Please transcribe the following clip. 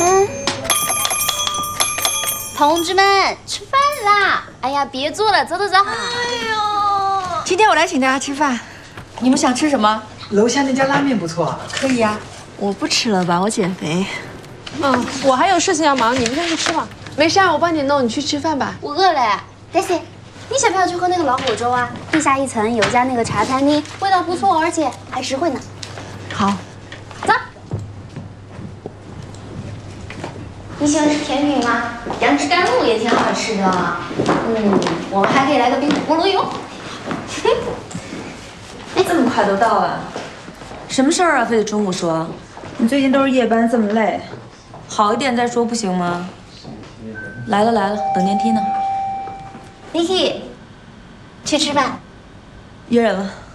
同志们，吃饭啦！哎呀，别坐了，走走走。 哎呦，今天我来请大家吃饭，你们想吃什么？ 楼下那家拉面不错。 可以呀。我不吃了吧，我减肥。 我还有事情要忙，你们先去吃吧。没事啊，我帮你弄，你去吃饭吧。 我饿了。Daisy， 你想不想去喝那个老火粥啊？地下一层有家那个茶餐厅，味道不错，而且还实惠呢。 好， 走。你喜欢吃甜品吗？杨枝甘露也挺好吃的。我们还可以来个冰火菠萝油。 哎，这么快都到啊？什么事儿啊？非得中午说？ 你最近都是夜班，这么累， 好一点再说不行吗？来了来了，等电梯呢。 Vicky，去吃饭。 约人了。